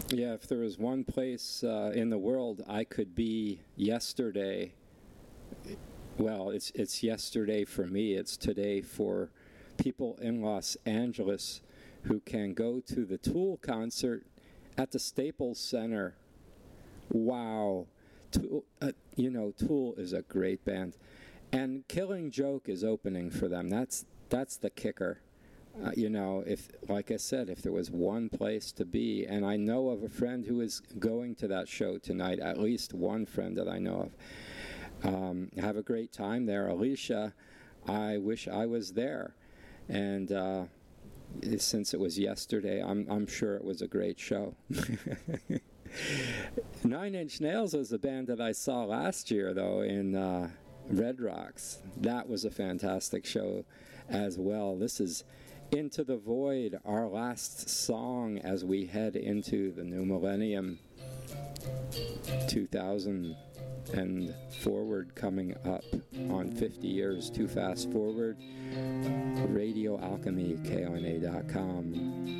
Yeah, if there was one place in the world I could be yesterday, well, it's yesterday for me. It's today for people in Los Angeles who can go to the Tool concert at the Staples Center. Wow. Tool, Tool is a great band. And Killing Joke is opening for them. That's the kicker. If, like I said, if there was one place to be, and I know of a friend who is going to that show tonight, at least one friend that I know of. Have a great time there. Alicia, I wish I was there. And since it was yesterday, I'm sure it was a great show. Nine Inch Nails was a band that I saw last year, though, in Red Rocks. That was a fantastic show as well. This is Into the Void, our last song as we head into the new millennium, 2000 and forward, coming up on 50 years too fast forward. Radio Alchemy, KONA.com.